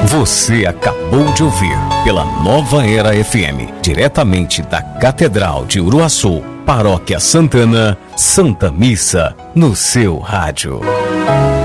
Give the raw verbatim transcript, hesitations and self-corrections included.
Você acabou de ouvir pela Nova Era F M, diretamente da Catedral de Uruaçu, Paróquia Santana, Santa Missa, no seu rádio.